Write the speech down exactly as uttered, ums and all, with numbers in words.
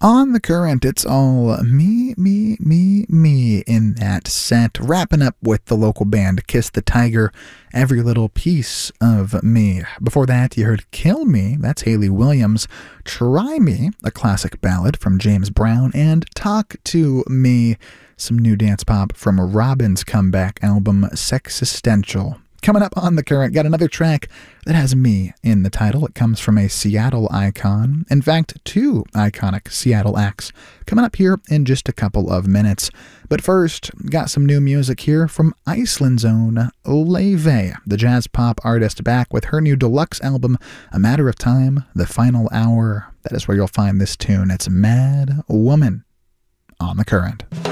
On the Current, it's all me, me, me, me in that set. Wrapping up with the local band Kiss the Tiger, Every Little Piece of Me. Before that, you heard Kill Me, that's Hayley Williams. Try Me, a classic ballad from James Brown. And Talk to Me, some new dance pop from Robin's comeback album, Sexistential. Coming up on The Current, got another track that has me in the title. It comes from a Seattle icon. In fact, two iconic Seattle acts coming up here in just a couple of minutes. But first, got some new music here from Iceland's own Laufey, the jazz pop artist, back with her new deluxe album, A Matter of Time, The Final Hour. That is where you'll find this tune. It's Mad Woman on The Current.